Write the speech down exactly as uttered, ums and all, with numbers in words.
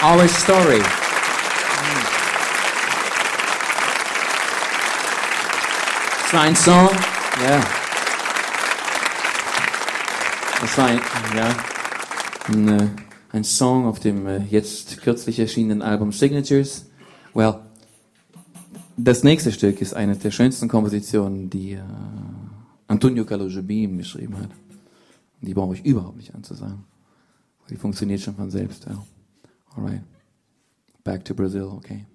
Our Story. Das war ein Song, ja. Das war ein, ja, ein, äh, ein Song auf dem äh, jetzt kürzlich erschienenen Album Signatures. Well, das nächste Stück ist eine der schönsten Kompositionen, die äh, Antonio Carlos Jobim geschrieben hat. Die brauche ich überhaupt nicht anzusagen. Die funktioniert schon von selbst. Ja. Alright. Back to Brazil, okay.